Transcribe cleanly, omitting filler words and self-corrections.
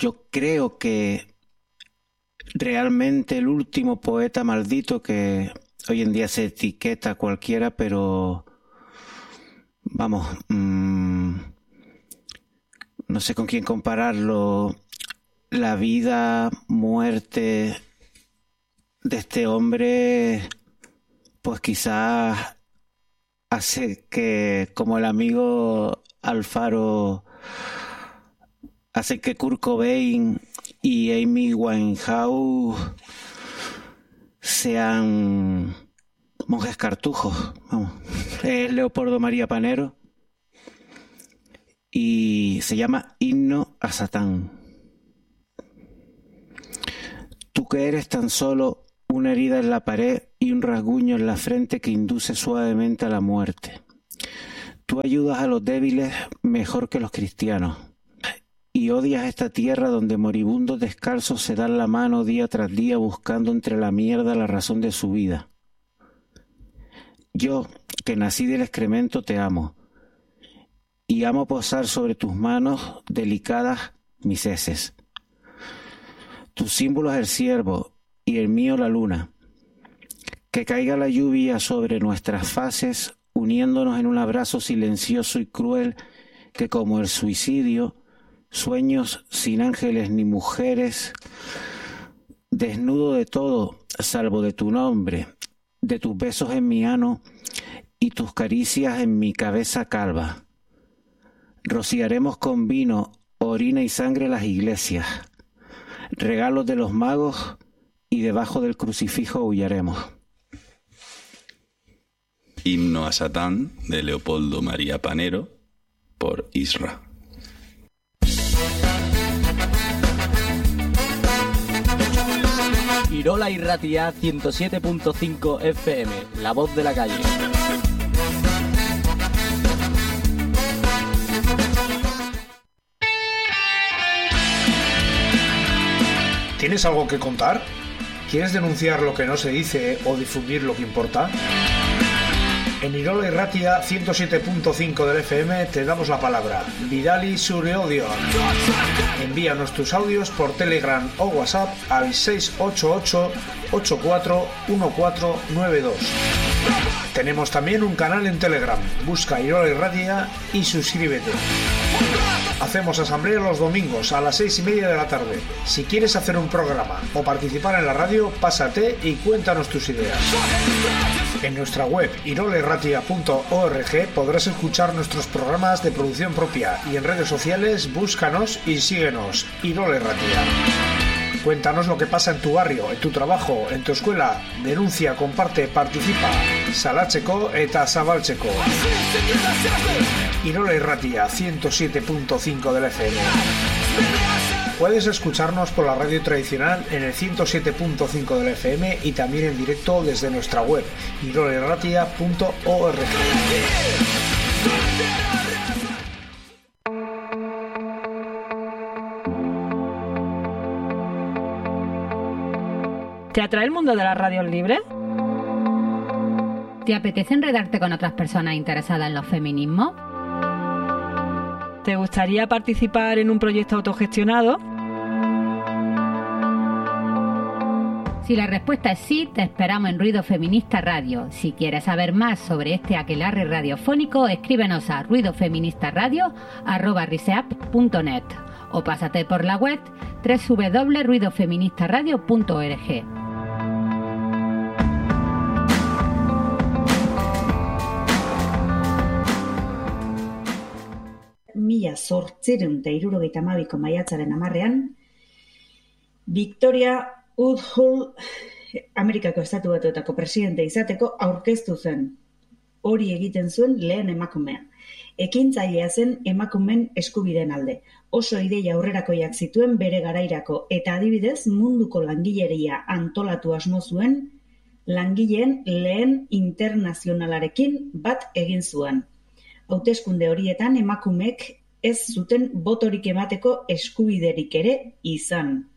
yo creo que realmente el último poeta maldito, que hoy en día se etiqueta a cualquiera, pero vamos, no sé con quién compararlo. La vida, muerte de este hombre, pues quizás hace que, como el amigo Alfaro, hace que Kurt Cobain y Amy Winehouse sean monjes cartujos. Vamos. Es Leopoldo María Panero y se llama Himno a Satán. Tú que eres tan solo una herida en la pared y un rasguño en la frente que induce suavemente a la muerte. Tú ayudas a los débiles mejor que los cristianos y odias esta tierra donde moribundos descalzos se dan la mano día tras día buscando entre la mierda la razón de su vida. Yo, que nací del excremento, te amo y amo posar sobre tus manos delicadas mis heces. Tu símbolo es el ciervo y el mío la luna. Que caiga la lluvia sobre nuestras faces, uniéndonos en un abrazo silencioso y cruel que, como el suicidio, sueños sin ángeles ni mujeres, desnudo de todo, salvo de tu nombre, de tus besos en mi ano y tus caricias en mi cabeza calva. Rociaremos con vino, orina y sangre las iglesias, regalos de los magos, y debajo del crucifijo huyaremos. Himno a Satán, de Leopoldo María Panero, por Isra. Irola Irratia 107.5 FM, la voz de la calle. ¿Tienes algo que contar? ¿Quieres denunciar lo que no se dice o difundir lo que importa? En Irola Irratia 107.5 del FM te damos la palabra. Vidali Sureudio. Envíanos tus audios por Telegram o WhatsApp al 688-841492. Tenemos también un canal en Telegram. Busca Irola Irratia y suscríbete. Hacemos asamblea los domingos a las 6:30 de la tarde. Si quieres hacer un programa o participar en la radio, pásate y cuéntanos tus ideas. En nuestra web irolairratia.org podrás escuchar nuestros programas de producción propia y en redes sociales búscanos y síguenos. Irola Irratia. Cuéntanos lo que pasa en tu barrio, en tu trabajo, en tu escuela. Denuncia, comparte, participa. Salatzeko eta zabaltzeko. Irola Irratia 107.5 del FM. Puedes escucharnos por la radio tradicional en el 107.5 del FM y también en directo desde nuestra web irolairratia.org. ¿Te atrae el mundo de las radios libres? ¿Te apetece enredarte con otras personas interesadas en los feminismos? ¿Te gustaría participar en un proyecto autogestionado? Si la respuesta es sí, te esperamos en Ruido Feminista Radio. Si quieres saber más sobre este aquelarre radiofónico, escríbenos a ruidofeministaradio@riseap.net o pásate por la web www.ruidofeministaradio.org. Mila zortziehun eta hirurogeita hamabiko maiatzaren 10 Victoria Woodhull Amerikako Estatu Batuetako presidente izateko aurkeztu zen. Hori egiten zuen lehen emakumea. Ekintzailea zen emakumeen eskubideen alde. Oso ideia aurrerakoiak zituen bere garairako eta adibidez munduko langileria antolatu asmo zuen langileen lehen internazionalarekin bat egin zuen. Hauteskunde horietan emakumeek ez zuten botorik emateko eskubiderik ere izan.